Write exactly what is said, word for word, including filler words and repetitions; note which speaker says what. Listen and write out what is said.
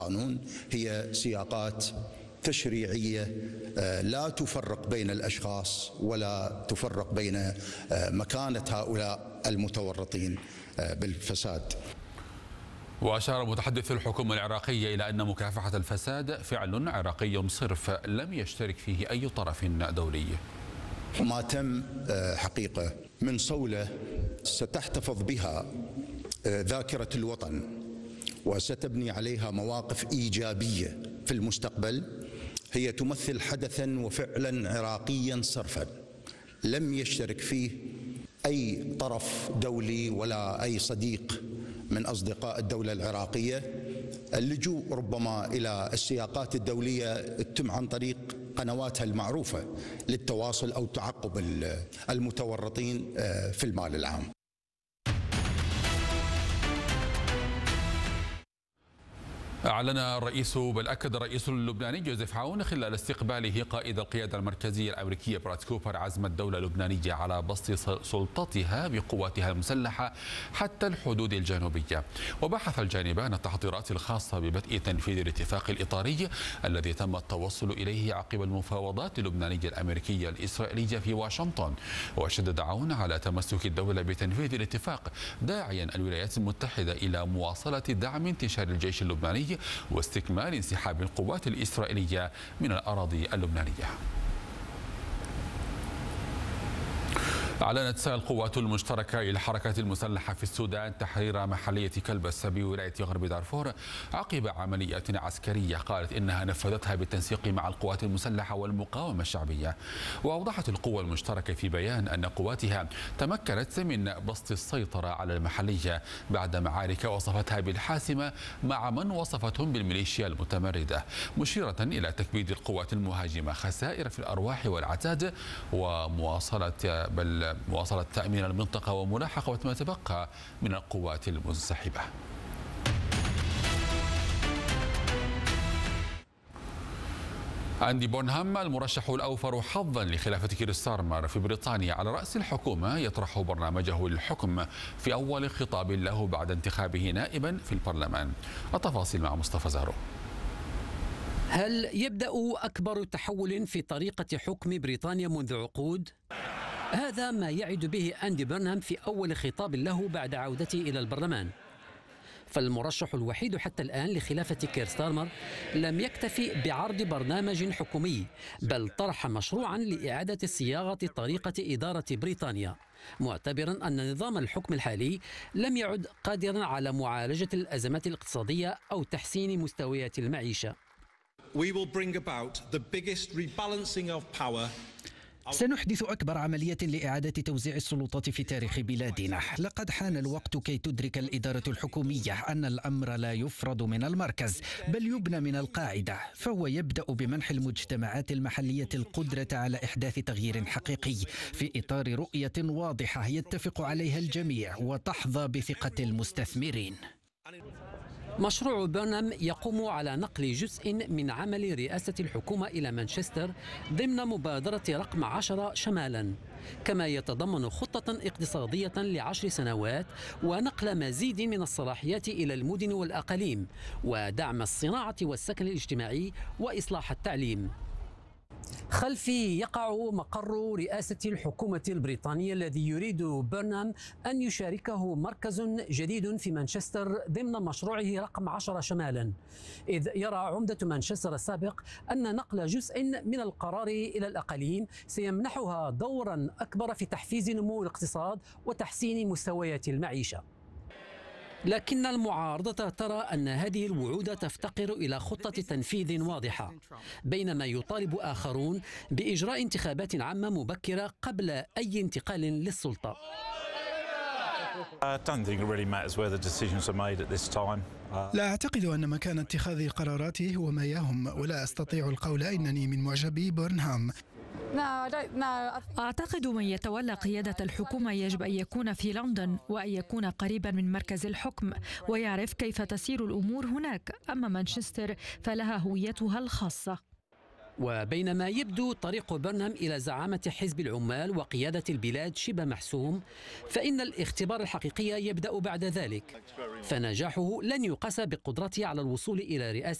Speaker 1: القانون هي سياقات تشريعية لا تفرق بين الأشخاص ولا تفرق بين مكانة هؤلاء المتورطين بالفساد.
Speaker 2: وأشار متحدث الحكومة العراقية إلى أن مكافحة الفساد فعل عراقي صرف لم يشترك فيه أي طرف دولي.
Speaker 1: ما تم حقيقة من صولة ستحتفظ بها ذاكرة الوطن وستبني عليها مواقف إيجابية في المستقبل، هي تمثل حدثا وفعلا عراقيا صرفا لم يشترك فيه أي طرف دولي ولا أي صديق من أصدقاء الدولة العراقية. اللجوء ربما إلى السياقات الدولية تتم عن طريق قنواتها المعروفة للتواصل أو تعقب المتورطين في المال العام.
Speaker 2: أعلن الرئيس بل أكد الرئيس اللبناني جوزيف عون خلال استقباله قائد القيادة المركزية الأمريكية براد كوبر عزم الدولة اللبنانية على بسط سلطتها بقواتها المسلحة حتى الحدود الجنوبية. وبحث الجانبان التحضيرات الخاصة ببدء تنفيذ الاتفاق الإطاري الذي تم التوصل إليه عقب المفاوضات اللبنانية الأمريكية الإسرائيلية في واشنطن. وشدد عون على تمسك الدولة بتنفيذ الاتفاق، داعيا الولايات المتحدة إلى مواصلة دعم انتشار الجيش اللبناني واستكمال انسحاب القوات الإسرائيلية من الأراضي اللبنانية. أعلنت القوات المشتركة للحركات المسلحة في السودان تحرير محلية كلبس بولاية غرب دارفور عقب عمليات عسكرية قالت إنها نفذتها بالتنسيق مع القوات المسلحة والمقاومة الشعبية. وأوضحت القوة المشتركة في بيان أن قواتها تمكنت من بسط السيطرة على المحلية بعد معارك وصفتها بالحاسمة مع من وصفتهم بالميليشيا المتمردة، مشيرة إلى تكبيد القوات المهاجمة خسائر في الأرواح والعتاد ومواصلة بل مواصلة تأمين المنطقة وملاحقة ما تبقى من القوات المنسحبة. أندي بورنهام المرشح الأوفر حظا لخلافة كير ستارمر في بريطانيا على رأس الحكومة يطرح برنامجه للحكم في أول خطاب له بعد انتخابه نائبا في البرلمان. التفاصيل مع مصطفى زارو.
Speaker 3: هل يبدأ أكبر تحول في طريقة حكم بريطانيا منذ عقود؟ هذا ما يعد به أندي بورنهام في أول خطاب له بعد عودته إلى البرلمان. فالمرشح الوحيد حتى الآن لخلافة كير ستارمر لم يكتفي بعرض برنامج حكومي، بل طرح مشروعا لإعادة صياغة طريقة إدارة بريطانيا، معتبرا أن نظام الحكم الحالي لم يعد قادرا على معالجة الأزمات الاقتصادية أو تحسين مستويات المعيشة.
Speaker 4: We will bring about the biggest rebalancing of power.
Speaker 5: سنحدث أكبر عملية لإعادة توزيع السلطات في تاريخ بلادنا. لقد حان الوقت كي تدرك الإدارة الحكومية أن الأمر لا يفرض من المركز بل يبنى من القاعدة، فهو يبدأ بمنح المجتمعات المحلية القدرة على إحداث تغيير حقيقي في إطار رؤية واضحة يتفق عليها الجميع وتحظى بثقة المستثمرين.
Speaker 3: مشروع بورنهام يقوم على نقل جزء من عمل رئاسة الحكومة إلى مانشستر ضمن مبادرة رقم عشرة شمالا، كما يتضمن خطة اقتصادية لعشر سنوات ونقل مزيد من الصلاحيات إلى المدن والأقاليم ودعم الصناعة والسكن الاجتماعي وإصلاح التعليم. خلفي يقع مقر رئاسة الحكومة البريطانية الذي يريد بورنهام أن يشاركه مركز جديد في مانشستر ضمن مشروعه رقم عشرة شمالا، إذ يرى عمدة مانشستر السابق أن نقل جزء من القرار إلى الأقاليم سيمنحها دورا أكبر في تحفيز نمو الاقتصاد وتحسين مستويات المعيشة. لكن المعارضة ترى أن هذه الوعود تفتقر إلى خطة تنفيذ واضحة، بينما يطالب آخرون بإجراء انتخابات عامة مبكرة قبل أي انتقال للسلطة.
Speaker 6: لا أعتقد أن مكان اتخاذ قراراتي هو ما يهم، ولا أستطيع القول إنني من معجبي بورنهام.
Speaker 7: أعتقد من يتولى قيادة الحكومة يجب أن يكون في لندن وأن يكون قريبا من مركز الحكم ويعرف كيف تسير الأمور هناك. أما مانشستر فلها هويتها الخاصة.
Speaker 3: وبينما يبدو طريق برنهام إلى زعامة حزب العمال وقيادة البلاد شبه محسوم، فإن الاختبار الحقيقي يبدأ بعد ذلك، فنجاحه لن يقاس بقدرته على الوصول إلى رئاسة